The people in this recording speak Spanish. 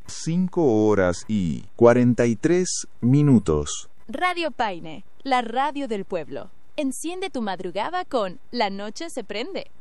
5:43. Radio Paine, la radio del pueblo. Enciende tu madrugada con La Noche se prende.